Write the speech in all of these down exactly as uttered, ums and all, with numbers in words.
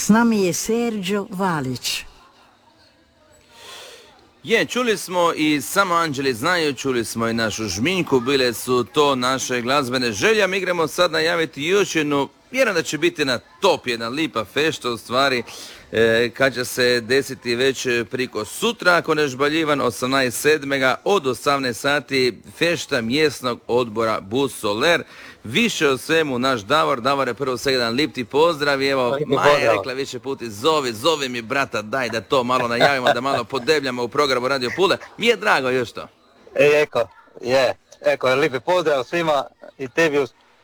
S nami je Sergio Valić. Je, čuli smo i Samo anđeli znaju, čuli smo i našu Žminjku, bile su to naše glazbene želje. Mi igramo sad najaviti još jednu, vjerujem da će biti na top, jedna lipa fešta u stvari, e, kad će se desiti već priko sutra, ako ne žbaljivan, osamnaest sedmog od osamnaest sati, fešta mjesnog odbora Bus Soler. Više o svemu naš Davor, Davor je prvo sve jedan lip ti pozdrav i evo, Maja je rekla više puti, zovi, zovi mi brata, daj da to malo najavimo, da malo podebljamo u programu Radio Pule. Mi je drago još to. E, eko, je, eko, lipi pozdrav svima i tebi.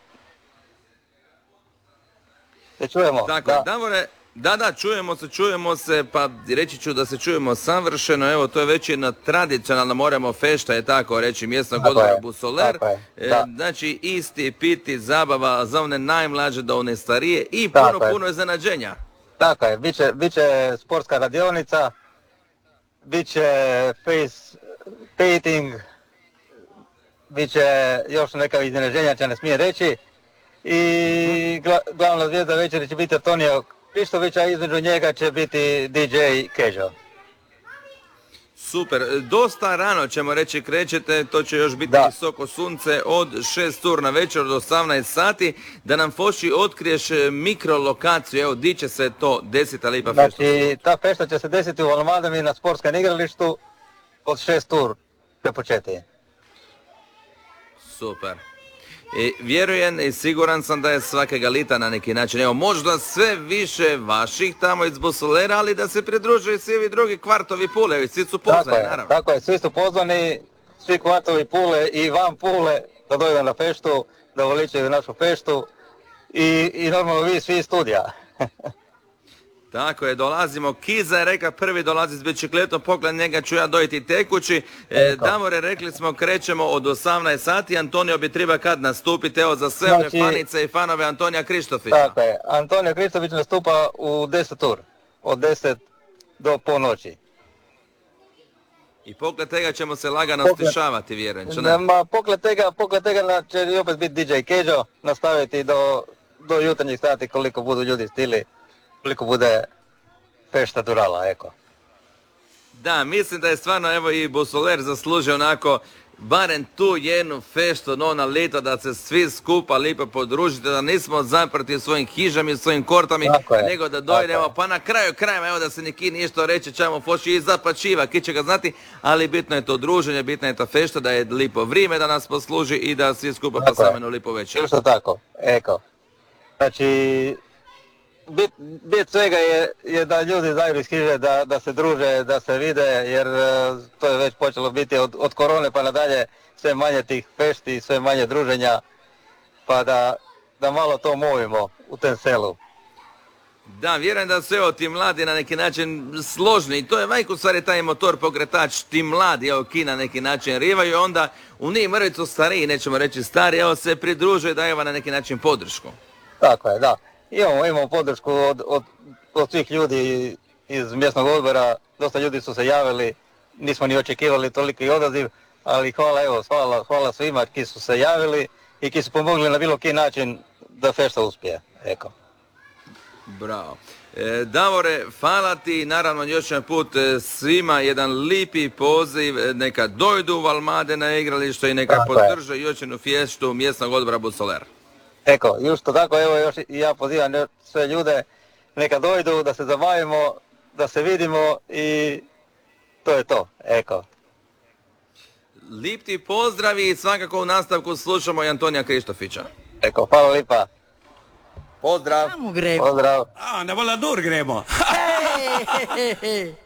Se čujemo. Tako, da. Davore, da, da, čujemo se, čujemo se, pa reći ću da se čujemo savršeno, evo, to je već jedna tradicionalna, moramo fešta, je tako reći, mjesnog odbora Bus Soler. E, znači, isti, piti, zabava za one najmlađe do one starije i puno, tako puno iznenađenja. Tako je, biće, biće sportska radionica, biće face painting, biće još neka iznenađenja, će ne smije reći. I gla, glavna zvijezda večeri će biti Antonio Krištović, a između njega će biti D J Kežo. Super, dosta rano ćemo reći krećete, to će još biti da. Visoko sunce od šest ur na večer od osamnaest sati, da nam Foši otkriješ mikrolokaciju, evo di će se to desiti, lipa fešta. Znači, ta fešta će se desiti u Valmadami na sportskom igralištu od šest ur prepočeti. Super. I vjerujem i siguran sam da je svakega lita na neki način. Evo, možda sve više vaših tamo iz Bus Solera, ali da se pridružuju svi ovi drugi kvartovi Pule, i svi su pozvani, tako je, naravno. Tako je, svi su pozvani, svi kvartovi Pule i van Pule da dođu na feštu, da veličaju našu feštu i, i normalno vi svi iz studija. Tako je, dolazimo. Kiza je reka prvi dolazi s bicikletom, pogled njega ću ja dojiti tekući. E, Davore, rekli smo, krećemo od osamnaest sati, Antonio bi treba kad nastupiti, evo za sve znači, one fanice i fanove Antonija Krištofića. Tako je, Antonija Krištofić nastupa u deset ur, od deset do ponoći. I pogled tega ćemo se lagano stišavati, vjerujem. Ma, pogled tega, pogled tega će opet biti D J Kežo, nastaviti do, do jutarnjih sati koliko budu ljudi stili. Koliko bude fešta durala, eko. Da, mislim da je stvarno, evo i Bus Soler zaslužio onako, barem tu jednu feštu, no na ljeto, da se svi skupa lipo podružite, da nismo zaprti u svojim hižama i svojim kortama, nego da dojdemo, pa na kraju krajeva, evo da se neki ništa reći, ćemo Foši i zapačiva, ki će ga znati, ali bitno je to druženje, bitno je ta fešta, da je lipo vrijeme da nas posluži i da svi skupa pasamenu lipo večer. Isto tako, eko. Znači, Bit, bit svega je, je da ljudi znaju iz hiže, da, da se druže, da se vide, jer uh, to je već počelo biti od, od korone pa nadalje sve manje tih fešti, sve manje druženja, pa da, da malo to movimo u tem selu. Da, vjerujem da su evo ti mladi na neki način složni i to je vajku stvari taj motor pogretač, ti mladi evo ki na neki način rivaju i onda u njih mrvicu stariji, nećemo reći stari, evo se pridružuje da evo na neki način podršku. Tako je, da. Imamo, imamo podršku od, od, od svih ljudi iz mjesnog odbora, dosta ljudi su se javili, nismo ni očekivali toliki odaziv, ali hvala, evo, hvala, hvala svima ki su se javili i ki su pomogli na bilo koji način da fešta uspije, eko. Bravo. E, Davore, hvala ti, naravno još jedan put e, svima jedan lipi poziv, neka dojdu u Valmade na igralište i neka tako podrže još jednu feštu mjesnog odbora Bus Soler. Eko, jušto tako, evo još i ja pozivam sve ljude, neka dojdu, da se zabavimo, da se vidimo i to je to, eko. Lip ti pozdravi i svakako u nastavku slušamo i Antonija Krištofića. Eko, hvala lipa. Pozdrav. Kamo gremo? Pozdrav. A, na Valadur gremo. Hej, hej, hej.